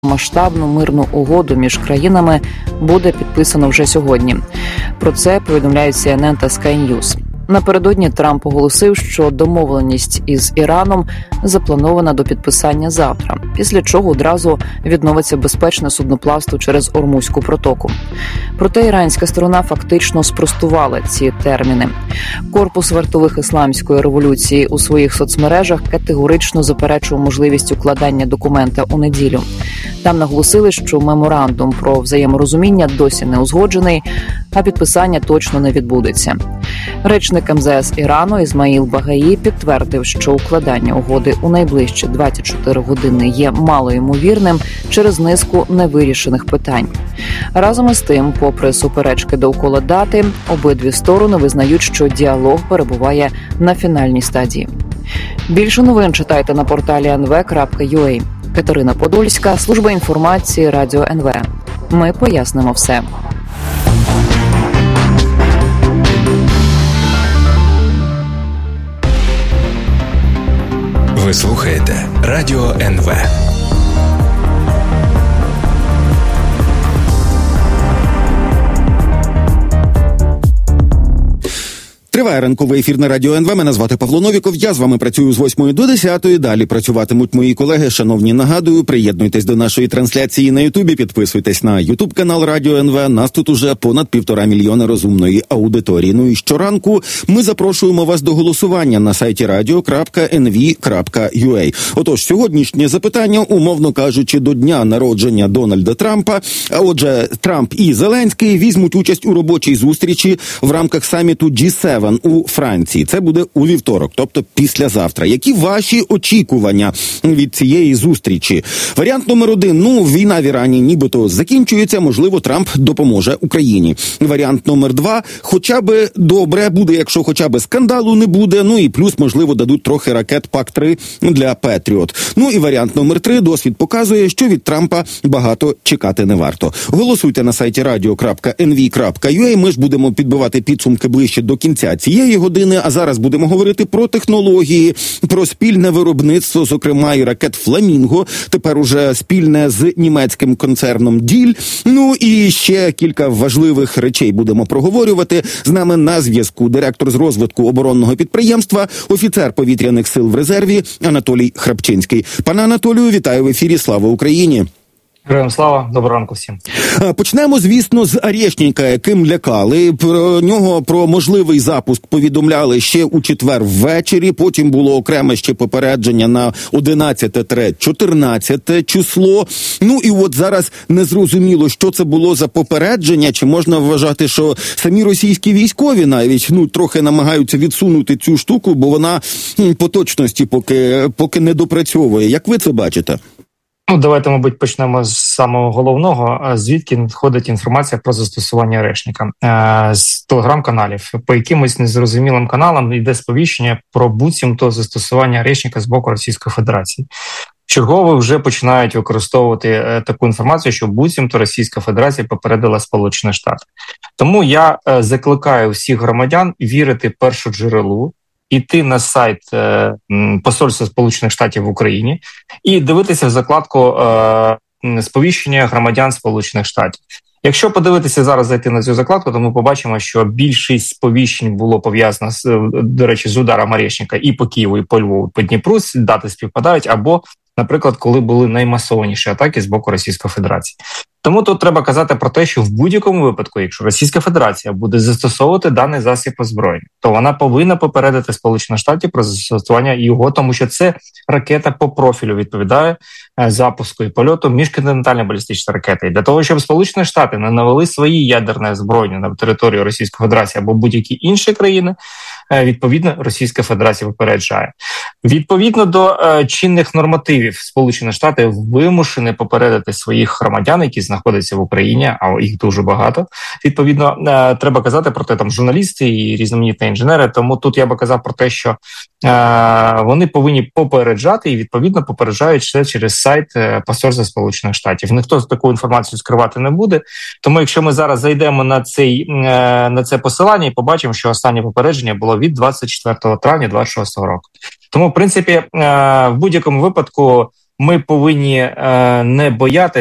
масштабну мирну угоду між країнами буде підписано вже сьогодні. Про це повідомляють CNN та Sky News. Напередодні Трамп оголосив, що домовленість із Іраном запланована до підписання завтра, після чого одразу відновиться безпечне судноплавство через Ормузьку протоку. Проте іранська сторона фактично спростувала ці терміни. Корпус вартових ісламської революції у своїх соцмережах категорично заперечував можливість укладання документа у неділю. Там наголосили, що меморандум про взаєморозуміння досі не узгоджений, а підписання точно не відбудеться. Речник МЗС Ірану Ізмаїл Багаї підтвердив, що укладання угоди у найближчі 24 години є малоймовірним через низку невирішених питань. Разом із тим, попри суперечки довкола дати, обидві сторони визнають, що діалог перебуває на фінальній стадії. Більше новин читайте на порталі nv.ua. Катерина Подольська, служба інформації Радіо НВ. Ми пояснимо все. Ви слухаєте Радіо НВ. Триває ранковий ефір на Радіо НВ. Мене звати Павло Новіков. Я з вами працюю з 8 до 10. Далі працюватимуть мої колеги. Шановні, нагадую, приєднуйтесь до нашої трансляції на Ютубі, підписуйтесь на Ютуб-канал Радіо НВ. Нас тут уже понад 1,5 мільйона розумної аудиторії. Ну і щоранку ми запрошуємо вас до голосування на сайті radio.nv.ua. Отож, сьогоднішнє запитання, умовно кажучи, до дня народження Дональда Трампа. А отже, Трамп і Зеленський візьмуть участь у робочій зустрічі в рамках саміту G7 у Франції. Це буде у вівторок, тобто післязавтра. Які ваші очікування від цієї зустрічі? Варіант номер 1. Війна в Ірані нібито закінчується, можливо, Трамп допоможе Україні. Варіант номер 2. Хоча би добре буде, якщо хоча би скандалу не буде, і плюс, можливо, дадуть трохи ракет ПАК-3 для Петріот. І варіант номер 3. Досвід показує, що від Трампа багато чекати не варто. Голосуйте на сайті radio.nv.ua. Ми ж будемо підбивати підсумки ближче до кінця цієї години, а зараз будемо говорити про технології, про спільне виробництво, зокрема і ракет «Фламінго», тепер уже спільне з німецьким концерном «Діль». І ще кілька важливих речей будемо проговорювати. З нами на зв'язку директор з розвитку оборонного підприємства, офіцер повітряних сил в резерві Анатолій Храпчинський. Пане Анатолію, вітаю в ефірі. Слава Україні! Героям слава, доброго ранку всім. Почнемо, звісно, з Арєшніка, яким лякали. Про нього, про можливий запуск повідомляли ще у четвер ввечері, потім було окреме ще попередження на 11-14 число. І от зараз незрозуміло, що це було за попередження, чи можна вважати, що самі російські військові навіть трохи намагаються відсунути цю штуку, бо вона по точності поки не допрацьовує. Як ви це бачите? Давайте, мабуть, почнемо з самого головного. Звідки надходить інформація про застосування Арєшніка? З телеграм-каналів. По якимось незрозумілим каналам йде сповіщення про буцімто застосування Арєшніка з боку Російської Федерації. Чергово вже починають використовувати таку інформацію, що буцімто Російська Федерація попередила Сполучені Штати. Тому я закликаю всіх громадян вірити першоджерелу, іти на сайт Посольства Сполучених Штатів в Україні і дивитися в закладку сповіщення громадян Сполучених Штатів. Якщо подивитися зараз, зайти на цю закладку, то ми побачимо, що більшість сповіщень було пов'язано, до речі, з ударом Арєшніка і по Києву, і по Львову, і по Дніпру, дати співпадають, або, наприклад, коли були наймасованіші атаки з боку Російської Федерації. Тому тут треба казати про те, що в будь-якому випадку, якщо Російська Федерація буде застосовувати даний засіб озброєння, то вона повинна попередити Сполучені Штати про застосування його, тому що це ракета по профілю відповідає запуску і польоту міжконтинентальної балістичної ракети. І для того, щоб Сполучені Штати не навели свої ядерне озброєння на територію Російської Федерації або будь-які інші країни, відповідно, Російська Федерація попереджає. Відповідно до чинних нормативів, Сполучені Штати вимушені попередити своїх громадян, які знаходяться в Україні, а їх дуже багато. Відповідно, треба казати про те, там журналісти і різноманітні інженери, тому тут я би казав про те, що вони повинні попереджати і, відповідно, попереджають це через сайт Посольства Сполучених Штатів. Ніхто таку інформацію скривати не буде, тому якщо ми зараз зайдемо на це посилання і побачимо, що останнє попередження було від 24 травня 2026 року. Тому, в принципі, в будь-якому випадку ми повинні не боятися